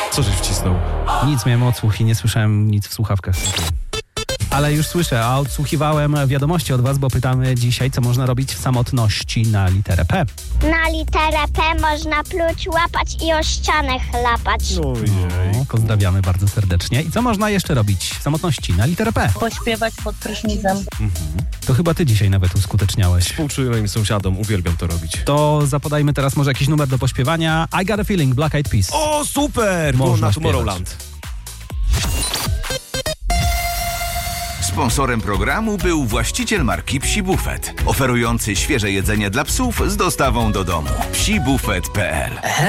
Co żeś wcisnął? Nic, miałem odsłuch i nie słyszałem nic w słuchawkach. Ale już słyszę, a odsłuchiwałem wiadomości od was, bo pytamy dzisiaj, co można robić w samotności na literę P. Na literę P można pluć, łapać i o ścianę chlapać. Ojej. Pozdrawiamy bardzo serdecznie. I co można jeszcze robić w samotności na literę P? Pośpiewać pod prysznicem. To chyba ty dzisiaj nawet uskuteczniałeś. Współczuję moim sąsiadom, uwielbiam to robić. To zapodajmy teraz może jakiś numer do pośpiewania. I Got a Feeling, Black Eyed Peas. O, super! Było Można na śpiewać. Tomorrowland. Sponsorem programu był właściciel marki Psi Buffet, oferujący świeże jedzenie dla psów z dostawą do domu. psibufet.pl